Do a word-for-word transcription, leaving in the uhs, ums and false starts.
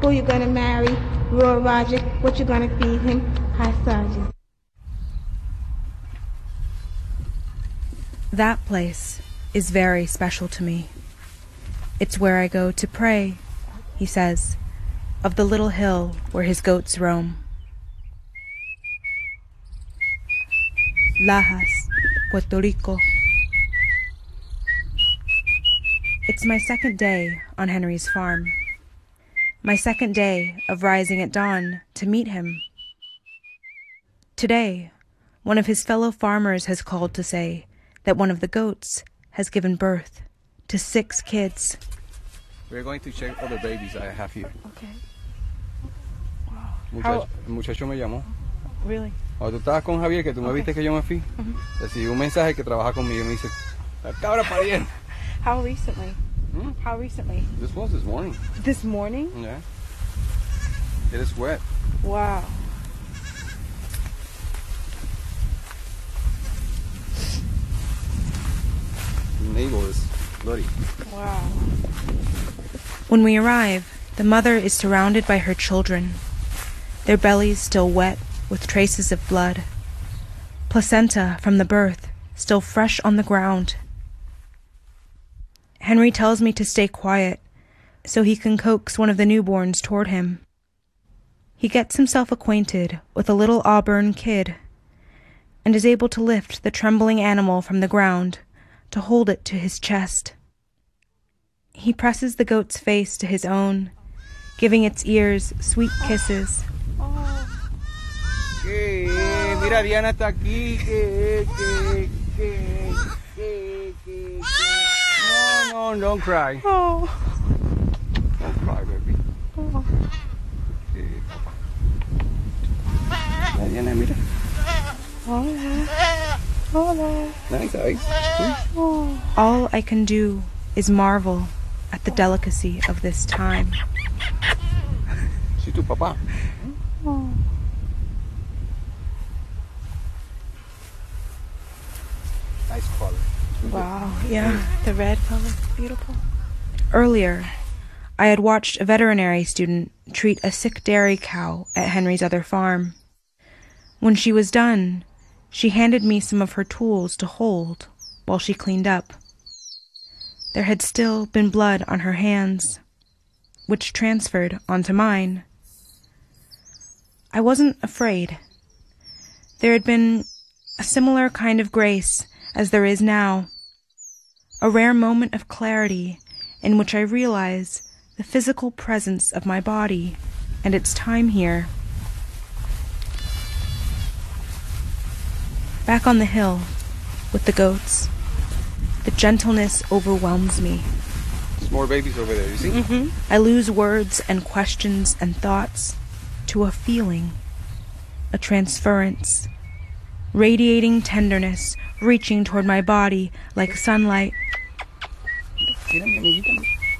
Who you gonna marry? Roy Roger. What you gonna feed him? Hi, Sergeant. That place is very special to me. It's where I go to pray, he says, of the little hill where his goats roam. Lajas, Puerto Rico. It's my second day on Henry's farm. My second day of rising at dawn to meet him. Today, one of his fellow farmers has called to say that one of the goats has given birth to six kids. We're going to check other babies I have here. Okay. Muchacho, How- el muchacho me llamó. Really? Cuando tú estabas con Javier, que tú me Okay. viste que yo me fui, Mhm. recibí un mensaje que trabaja conmigo y me dice, la cabra pariendo. How recently? Hmm? How recently? This was this morning. This morning? Yeah. It is wet. Wow. The navel is bloody. Wow. When we arrive, the mother is surrounded by her children, their bellies still wet with traces of blood, placenta from the birth still fresh on the ground. Henry tells me to stay quiet so he can coax one of the newborns toward him. He gets himself acquainted with a little auburn kid and is able to lift the trembling animal from the ground to hold it to his chest. He presses the goat's face to his own, giving its ears sweet kisses. ¿Qué? Mira, Diana está aquí. ¿Qué? ¿Qué? ¿Qué? ¿Qué? ¿Qué? No, no, don't cry. Oh. Don't cry, baby. Oh. Okay, Papa. Ya, Diana, mira. Hola. Hola. Nice eyes. Oh. All I can do is marvel at the delicacy of this time. Sí, tu papá. Oh. Nice color. Wow, yeah, the red color, beautiful. Earlier, I had watched a veterinary student treat a sick dairy cow at Henry's other farm. When she was done, she handed me some of her tools to hold while she cleaned up. There had still been blood on her hands, which transferred onto mine. I wasn't afraid. There had been a similar kind of grace as there is now, a rare moment of clarity in which I realize the physical presence of my body and its time here. Back on the hill with the goats, the gentleness overwhelms me. There's more babies over there, you see? Mm-hmm. I lose words and questions and thoughts to a feeling, a transference, radiating tenderness reaching toward my body like sunlight. Mira, mi amiguita.